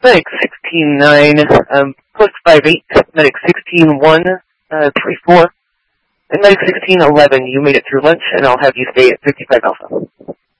Medic 16-9, post 5-8, Medic 16-1, 3-4, and Medic 16-11, you made it through lunch, and I'll have you stay at 55 Alpha.